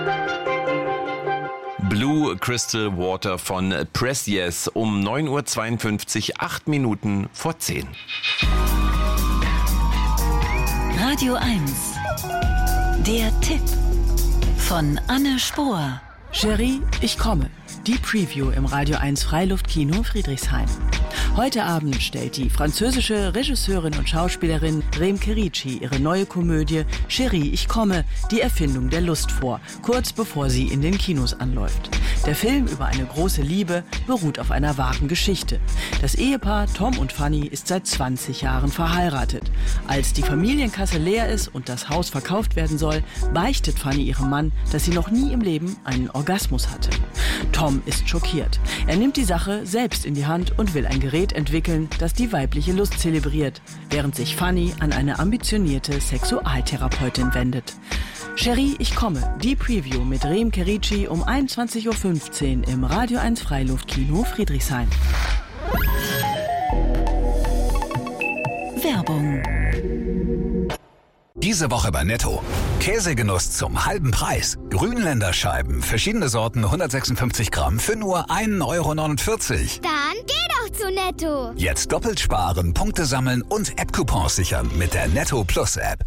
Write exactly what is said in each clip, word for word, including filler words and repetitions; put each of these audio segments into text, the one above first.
Blue Crystal Water von Press Yes um neun Uhr zweiundfünfzig, acht Minuten vor zehn. Radio eins. Der Tipp von Anne Spohr. Cherie, ich komme. Die Preview im Radio eins Freiluftkino Friedrichshain. Heute Abend stellt die französische Regisseurin und Schauspielerin Remke Ricci ihre neue Komödie Cherie, ich komme, die Erfindung der Lust vor, kurz bevor sie in den Kinos anläuft. Der Film über eine große Liebe beruht auf einer wahren Geschichte. Das Ehepaar Tom und Fanny ist seit zwanzig Jahren verheiratet. Als die Familienkasse leer ist und das Haus verkauft werden soll, beichtet Fanny ihrem Mann, dass sie noch nie im Leben einen Orgasmus hatte. Tom ist schockiert. Er nimmt die Sache selbst in die Hand und will ein Gerät entwickeln, das die weibliche Lust zelebriert, während sich Fanny an eine ambitionierte Sexualtherapeutin wendet. Cherie, ich komme. Die Preview mit Remke Ricci um einundzwanzig Uhr fünfzehn im Radio eins Freiluftkino Friedrichshain. Werbung. Diese Woche bei Netto. Käsegenuss zum halben Preis. Grünländer Scheiben, verschiedene Sorten, hundertsechsundfünfzig Gramm für nur ein Euro neunundvierzig. Dann geh doch zu Netto. Jetzt doppelt sparen, Punkte sammeln und App-Coupons sichern mit der Netto Plus App.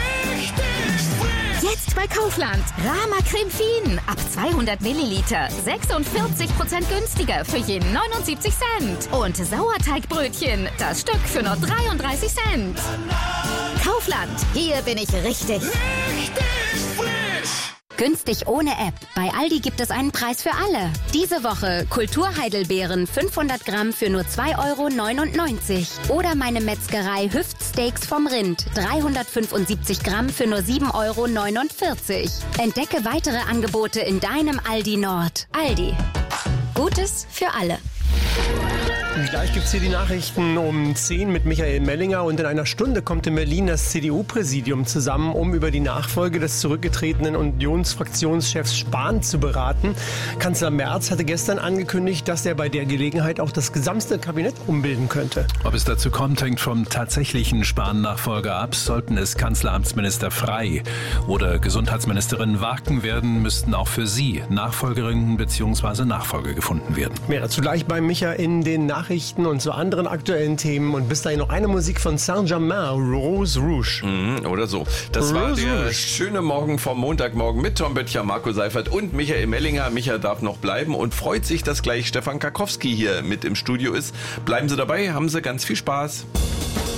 Jetzt bei Kaufland. Rama Creme Fien. Ab zweihundert Milliliter. sechsundvierzig Prozent günstiger für je neunundsiebzig Cent. Und Sauerteigbrötchen. Das Stück für nur dreiunddreißig Cent. Kaufland. Hier bin ich richtig. Richtig frisch. Günstig ohne App. Bei Aldi gibt es einen Preis für alle. Diese Woche Kulturheidelbeeren fünfhundert Gramm für nur zwei Euro neunundneunzig. Oder meine Metzgerei Hüftsteaks vom Rind. dreihundertfünfundsiebzig Gramm für nur sieben Euro neunundvierzig. Entdecke weitere Angebote in deinem Aldi Nord. Aldi. Gutes für alle. Gleich gibt es hier die Nachrichten um zehn mit Michael Mellinger und in einer Stunde kommt in Berlin das C D U-Präsidium zusammen, um über die Nachfolge des zurückgetretenen Unionsfraktionschefs Spahn zu beraten. Kanzler Merz hatte gestern angekündigt, dass er bei der Gelegenheit auch das gesamte Kabinett umbilden könnte. Ob es dazu kommt, hängt vom tatsächlichen Spahn-Nachfolger ab. Sollten es Kanzleramtsminister Frey oder Gesundheitsministerin Warken werden, müssten auch für sie Nachfolgerinnen bzw. Nachfolger gefunden werden. Mehr dazu gleich bei Micha in den Nachrichten und zu anderen aktuellen Themen. Und bis dahin noch eine Musik von Saint-Germain, Rose Rouge. Mhm, oder so. Das Rose war der Rouge. schöne Morgen vom Montagmorgen mit Tom Böttcher, Marco Seifert und Michael Mellinger. Micha darf noch bleiben und freut sich, dass gleich Stefan Karkowski hier mit im Studio ist. Bleiben Sie dabei, haben Sie ganz viel Spaß.